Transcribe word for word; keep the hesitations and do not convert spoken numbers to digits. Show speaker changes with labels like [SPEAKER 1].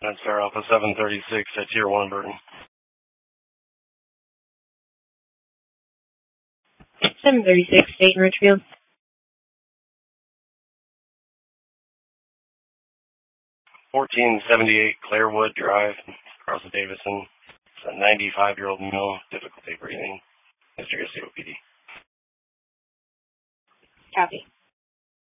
[SPEAKER 1] That's Star Alpha seven thirty-six at Tier one, Burton.
[SPEAKER 2] seven thirty-six, State Richfield.
[SPEAKER 1] fourteen seventy-eight Clairwood Drive, across the Davison. It's a ninety-five-year-old male, difficulty breathing. Mister C O P D.
[SPEAKER 2] Copy.